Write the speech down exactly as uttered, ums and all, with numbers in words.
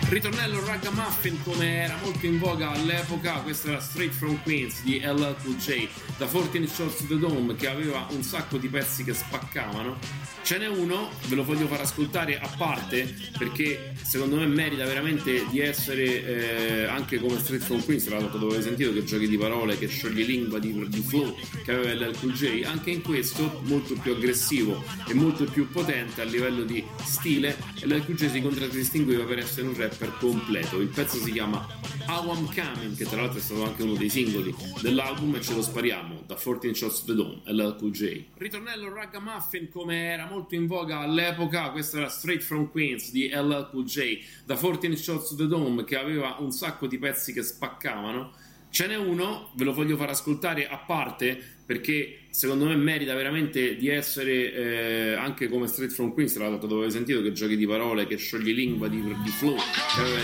Ritornello Ragamuffin, come era molto in voga all'epoca. Questa era Straight from Queens di L L Cool J, da fourteen Shorts to the Dome, che aveva un sacco di pezzi che spaccavano. Ce n'è uno, ve lo voglio far ascoltare a parte, perché secondo me merita veramente di essere eh, anche come Straight from Queens, tra l'altro dove avete sentito che giochi di parole, che sciogli lingua di, di flow che aveva L L Cool J. Anche in questo molto più aggressivo e molto più potente a livello di stile. L L Cool J si contraddistingueva per essere un rapper completo. Il pezzo si chiama How I'm Coming, che tra l'altro è stato anche uno dei singoli dell'album, e ce lo spariamo da fourteen Shots to the Dome, L L Cool J. Ritornello Ragamuffin, come era molto in voga all'epoca. Questa era Straight from Queens di L L Cool J, da fourteen Shots to the Dome, che aveva un sacco di pezzi che spaccavano. Ce n'è uno, ve lo voglio far ascoltare a parte, perché secondo me merita veramente di essere eh, anche come Straight from Queens, tra l'altro dove avete sentito che giochi di parole, che sciogli lingua di, di flow che aveva